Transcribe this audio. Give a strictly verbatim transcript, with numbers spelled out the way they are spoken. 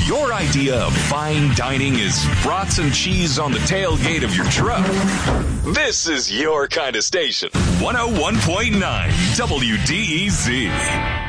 If your idea of fine dining is brats and cheese on the tailgate of your truck, this is your kind of station. one oh one point nine W D E Z.